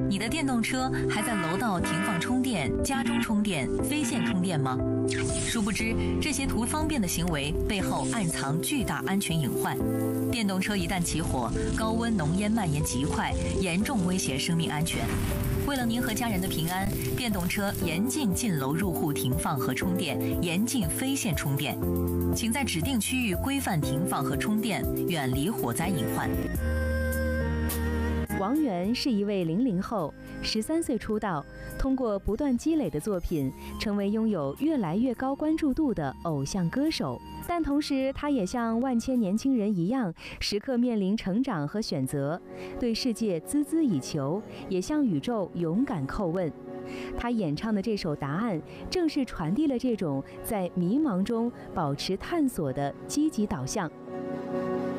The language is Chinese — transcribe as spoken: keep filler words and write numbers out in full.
你的电动车还在楼道停放充电、家中充电、非线充电吗？殊不知，这些图方便的行为背后暗藏巨大安全隐患。电动车一旦起火，高温浓烟蔓延极快，严重威胁生命安全。为了您和家人的平安，电动车严禁进楼入户停放和充电，严禁非线充电。请在指定区域规范停放和充电，远离火灾隐患。 王源是一位零零后，十三岁出道，通过不断积累的作品，成为拥有越来越高关注度的偶像歌手。但同时，他也像万千年轻人一样，时刻面临成长和选择，对世界孜孜以求，也向宇宙勇敢叩问。他演唱的这首《答案》，正是传递了这种在迷茫中保持探索的积极导向。